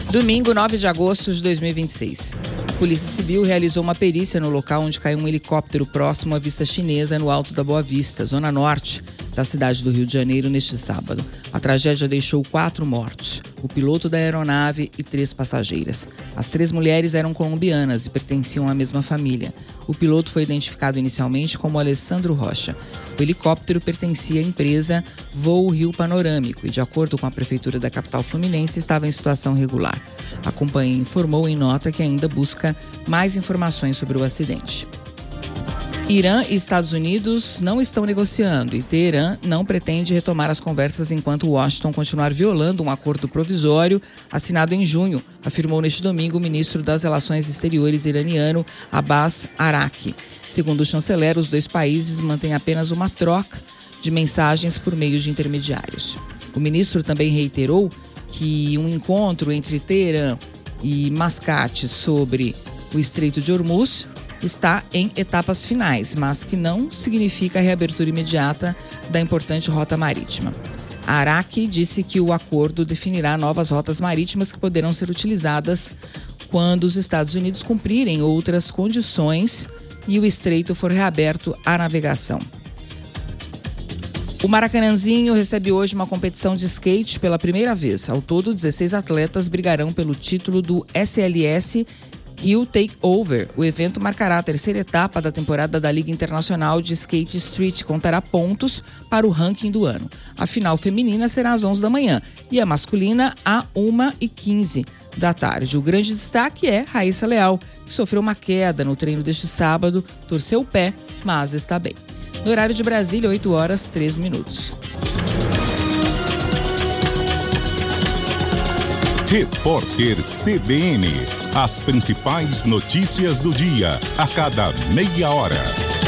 Domingo, 9 de agosto de 2026. A Polícia Civil realizou uma perícia no local onde caiu um helicóptero próximo à vista chinesa no Alto da Boa Vista, zona norte da cidade do Rio de Janeiro, neste sábado. A tragédia deixou 4 mortos, o piloto da aeronave e 3 passageiras. As 3 mulheres eram colombianas e pertenciam à mesma família. O piloto foi identificado inicialmente como Alessandro Rocha. O helicóptero pertencia à empresa Voo Rio Panorâmico e, de acordo com a Prefeitura da capital fluminense, estava em situação regular. A companhia informou em nota que ainda busca mais informações sobre o acidente. Irã e Estados Unidos não estão negociando e Teherã não pretende retomar as conversas enquanto Washington continuar violando um acordo provisório assinado em junho, afirmou neste domingo o ministro das Relações Exteriores iraniano Abbas Araqi. Segundo o chanceler, os 2 países mantêm apenas uma troca de mensagens por meio de intermediários. O ministro também reiterou que um encontro entre Teherã e Mascate sobre o Estreito de Hormuz está em etapas finais, mas que não significa a reabertura imediata da importante rota marítima. A Araqi disse que o acordo definirá novas rotas marítimas que poderão ser utilizadas quando os Estados Unidos cumprirem outras condições e o estreito for reaberto à navegação. O Maracanãzinho recebe hoje uma competição de skate pela primeira vez. Ao todo, 16 atletas brigarão pelo título do SLS Rio Takeover. O evento marcará a 3ª etapa da temporada da Liga Internacional de Skate Street, contará pontos para o ranking do ano. A final feminina será às 11 da manhã e a masculina às 1h15 da tarde. O grande destaque é Raíssa Leal, que sofreu uma queda no treino deste sábado, torceu o pé, mas está bem. No horário de Brasília, 8h03. Repórter CBN. As principais notícias do dia, a cada meia hora.